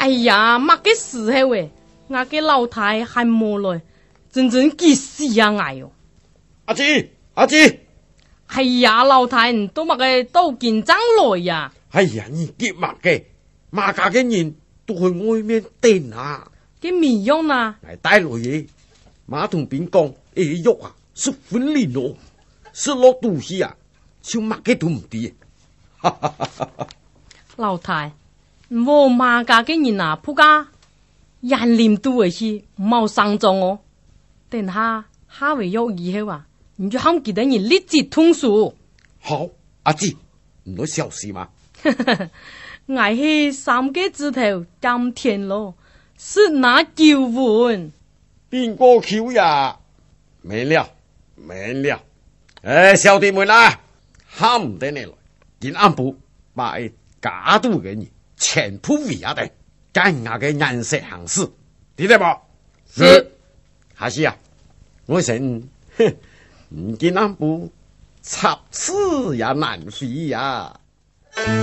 呀，乜嘅時候誒，我嘅老太還冇來，真急死呀我喲！ 阿姊， 係呀，老太唔都乜嘅都見爭來呀！ 哎呀，你急乜嘅？馬家嘅人都去外面等啊！ 嘅面樣啊！ 嚟帶來嘢，馬同邊講，喐啊，十分靈咯，食落肚時啊，就乜嘅都唔知。 老太，我馬家嘅人啊，仆家人臉都會去，冇生咗我。等下回約以後啊，你就喊幾多人立即通數。 好，阿姊，唔好小事嘛。 我係三個字頭甘甜咯，是那叫碗。 邊個橋呀？免了。小弟們啊，喊唔得你來，見安部把假度嘅人全部圍下嚟，跟我嘅顏色行事，知道冇？ 是。 下次啊，我想唔見安部插翅也難飛呀。